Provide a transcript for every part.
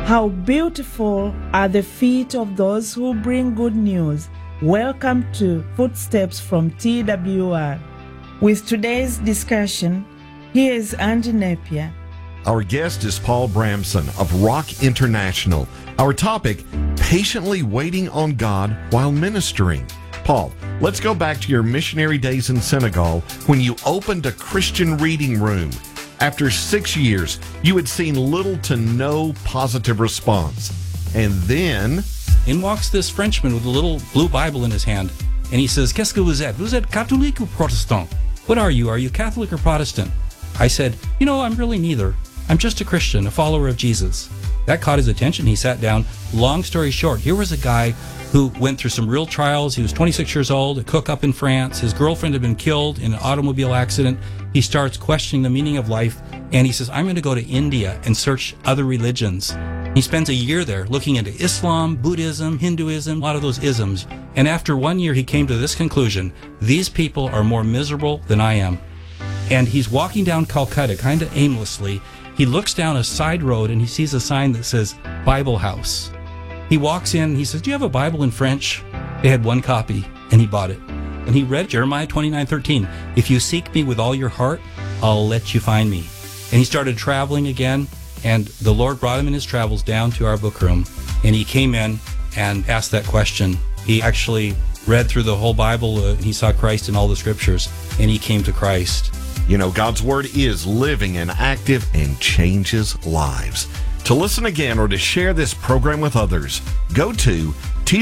How beautiful are the feet of those who bring good news. Welcome to Footsteps from TWR. With today's discussion, here is Andy Napier. Our guest is Paul Bramson of Rock International. Our topic, patiently waiting on God while ministering. Paul, let's go back to your missionary days in Senegal when you opened a Christian reading room. After 6 years, you had seen little to no positive response. And then... in walks this Frenchman with a little blue Bible in his hand, and he says, "Qu'est-ce que vous êtes? Vous êtes catholique ou protestant? What are you? Are you Catholic or Protestant?" I said, I'm really neither. I'm just a Christian, a follower of Jesus. That caught his attention. He sat down. Long story short, here was a guy who went through some real trials. He was 26 years old, a cook up in France. His girlfriend had been killed in an automobile accident. He starts questioning the meaning of life, and he says, "I'm going to go to India and search other religions." He spends a year there looking into Islam, Buddhism, Hinduism, a lot of those isms. And after 1 year, he came to this conclusion: these people are more miserable than I am. And he's walking down Calcutta kind of aimlessly. He looks down a side road and he sees a sign that says Bible House. He walks in and he says, "Do you have a Bible in French?" They had one copy, and he bought it. And he read Jeremiah 29:13. "If you seek me with all your heart, I'll let you find me." And he started traveling again, and the Lord brought him in his travels down to our book room, and he came in and asked that question. He actually read through the whole Bible, and he saw Christ in all the scriptures, and he came to Christ. God's Word is living and active and changes lives. To listen again or to share this program with others, go to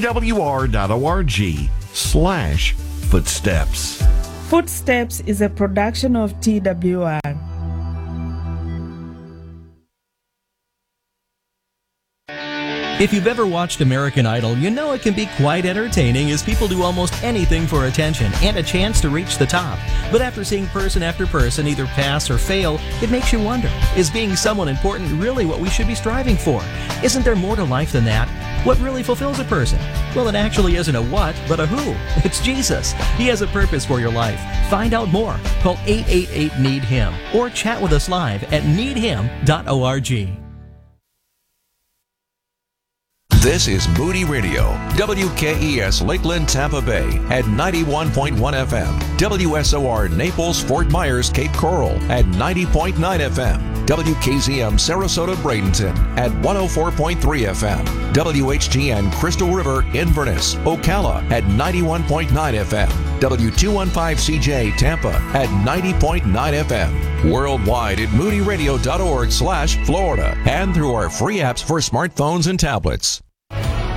twr.org/footsteps. Footsteps is a production of TWR. If you've ever watched American Idol, you know it can be quite entertaining as people do almost anything for attention and a chance to reach the top. But after seeing person after person either pass or fail, it makes you wonder, is being someone important really what we should be striving for? Isn't there more to life than that? What really fulfills a person? Well, it actually isn't a what, but a who. It's Jesus. He has a purpose for your life. Find out more. Call 888-NEED-HIM or chat with us live at needhim.org. This is Moody Radio, WKES Lakeland, Tampa Bay at 91.1 FM, WSOR Naples, Fort Myers, Cape Coral at 90.9 FM, WKZM Sarasota, Bradenton at 104.3 FM, WHGN Crystal River, Inverness, Ocala at 91.9 FM, W215CJ Tampa at 90.9 FM, worldwide at moodyradio.org/Florida, and through our free apps for smartphones and tablets.